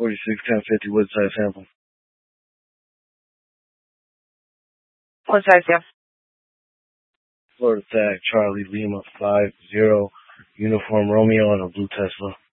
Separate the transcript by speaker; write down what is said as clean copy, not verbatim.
Speaker 1: 461050, what size sample?
Speaker 2: What size, yeah?
Speaker 1: Florida Tag, Charlie Lima 50, Uniform Romeo on a blue Tesla.